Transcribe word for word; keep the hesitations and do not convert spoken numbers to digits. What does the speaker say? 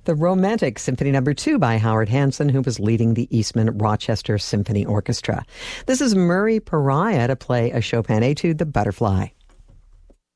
The Romantic Symphony Number Two by Howard Hanson, who was leading the Eastman Rochester Symphony Orchestra. This is Murray Pariah to play a Chopin etude, The Butterfly.